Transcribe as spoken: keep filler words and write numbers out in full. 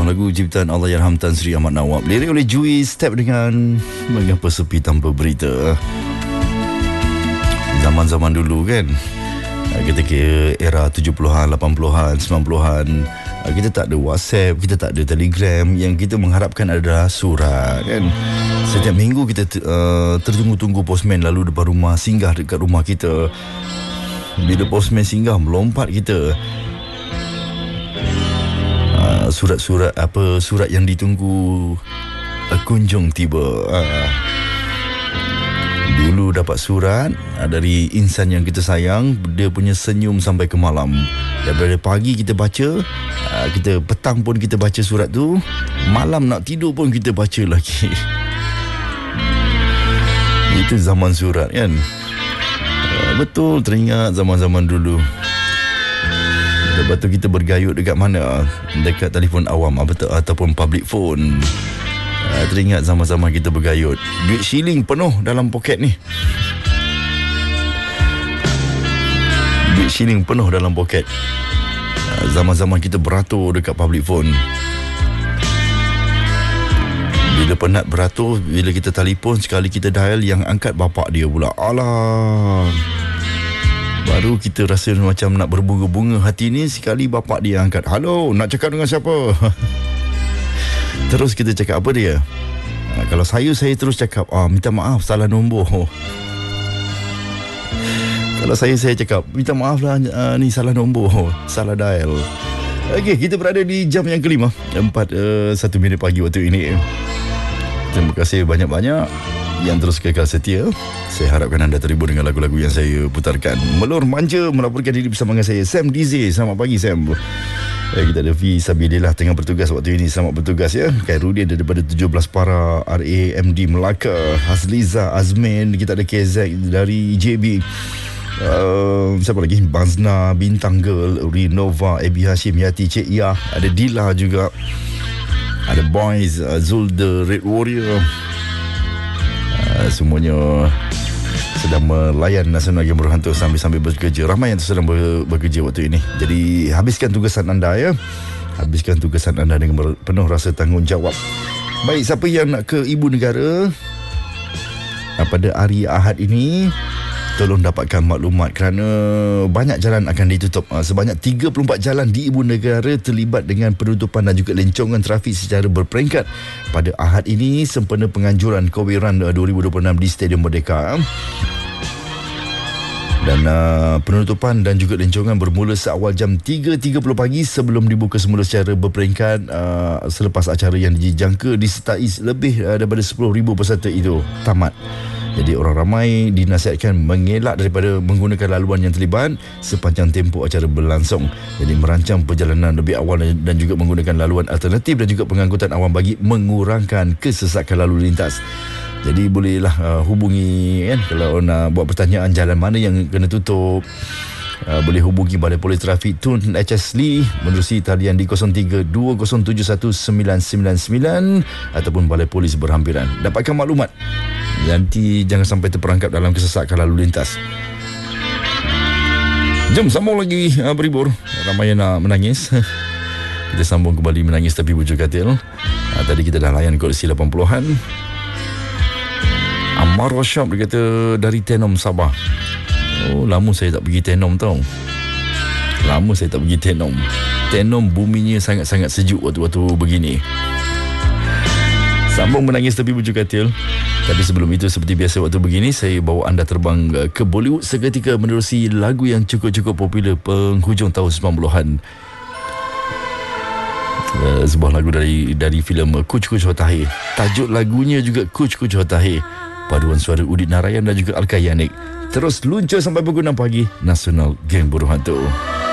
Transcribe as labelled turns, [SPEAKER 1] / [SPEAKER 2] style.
[SPEAKER 1] Sebuah lagu ciptaan Allahyarham Tan Sri Ahmad Nawab, lirik oleh Jui, step dengan Mengapa Sepi Tanpa Berita. Zaman-zaman dulu kan, ketika era tujuh puluhan, lapan puluhan, sembilan puluhan, kita tak ada WhatsApp, kita tak ada Telegram. Yang kita mengharapkan adalah surat kan. Setiap minggu kita uh, tertunggu-tunggu postman lalu depan rumah, singgah dekat rumah kita. Bila postman singgah, melompat kita. Uh, surat-surat apa surat yang ditunggu uh, kunjung tiba. Uh, dulu dapat surat uh, dari insan yang kita sayang, dia punya senyum sampai ke malam. Daripada pagi kita baca, uh, kita petang pun kita baca surat tu, malam nak tidur pun kita baca lagi. Itu zaman surat kan. Uh, betul, teringat zaman-zaman dulu. Lepas tu kita bergayut dekat mana? Dekat telefon awam atau, ataupun public phone. uh, Teringat zaman-zaman kita bergayut. Duit shilling penuh dalam poket ni. Duit shilling penuh dalam poket. uh, Zaman-zaman kita beratur dekat public phone. Bila penat beratur, bila kita telefon, sekali kita dial, yang angkat bapak dia pula. Alah, baru kita rasa macam nak berbunga-bunga hati ni. Sekali bapak dia angkat. Halo, nak cakap dengan siapa? Terus kita cakap apa dia? Ha, kalau saya, saya terus cakap, ah, minta maaf, salah nombor. Kalau saya, saya cakap, minta maaf lah, uh, ni salah nombor, salah dial. Okey, kita berada di jam yang kelima, empat uh, satu minit pagi waktu ini. Terima kasih banyak-banyak yang terus kekal setia. Saya harapkan anda terhibur dengan lagu-lagu yang saya putarkan. Melur Manja melaporkan diri bersama dengan saya, Sam D Z. Selamat pagi, Sam. Eh, kita ada Fi Sabilillah tengah bertugas waktu ini. Selamat bertugas ya. Khairudin daripada tujuh belas Para, R A M D Melaka, Hasliza Azmin. Kita ada K Z dari J B. Uh, siapa lagi? Bazna, Bintang Girl, Rinova, Abi Hashim, Yati, Cik Iyah. Ada Dila juga. Ada Boys, uh, Zul the Red Warrior. Uh, semuanya sedang melayan Nasional Game Berhantu sambil-sambil bekerja. Ramai yang sedang ber- bekerja waktu ini. Jadi habiskan tugasan anda ya. Habiskan tugasan anda dengan ber- penuh rasa tanggungjawab. Baik, siapa yang nak ke Ibu Negara uh, pada hari Ahad ini, tolong dapatkan maklumat kerana banyak jalan akan ditutup. Sebanyak tiga puluh empat jalan di Ibu Negara terlibat dengan penutupan dan juga lencongan trafik secara berperingkat pada Ahad ini sempena penganjuran Kowe Run dua ribu dua puluh enam di Stadium Merdeka. Dan uh, penutupan dan juga lencongan bermula seawal jam tiga tiga puluh pagi sebelum dibuka semula secara berperingkat uh, selepas acara yang dijangka disertai lebih uh, daripada sepuluh ribu peserta itu tamat. Jadi orang ramai dinasihatkan mengelak daripada menggunakan laluan yang terlibat sepanjang tempoh acara berlangsung. Jadi merancang perjalanan lebih awal dan juga menggunakan laluan alternatif dan juga pengangkutan awam bagi mengurangkan kesesakan lalu lintas. Jadi bolehlah uh, hubungi kan, kalau nak buat pertanyaan jalan mana yang kena tutup. Uh, boleh hubungi Balai Polis Trafik Tun H S Lee menerusi talian di kosong tiga dua kosong tujuh satu sembilan sembilan sembilan ataupun Balai Polis berhampiran. Dapatkan maklumat. Nanti jangan sampai terperangkap dalam kesesakan lalu lintas. Jom sambung lagi uh, berhibur. Ramai yang nak menangis. Kita sambung kembali menangis tapi bujur katil. Uh, tadi kita dah layan koleksi lapan puluhan. Ammar Rashab dia kata dari Tenom Sabah. Oh, lama saya tak pergi Tenom tau. Lama saya tak pergi Tenom. Tenom buminya sangat-sangat sejuk waktu-waktu begini. Sambung menangis tapi bujur katil. Tapi sebelum itu, seperti biasa waktu begini, saya bawa anda terbang ke Bollywood seketika menerusi lagu yang cukup-cukup popular penghujung tahun sembilan puluhan. Uh, sebuah lagu dari dari filem Kuch Kuch Hota Hai. Tajuk lagunya juga Kuch Kuch Hota Hai. Paduan suara Udit Narayan dan juga Alka Yanik. Terus luncur sampai pukul enam pagi, Nasional Geng Burung Hantu.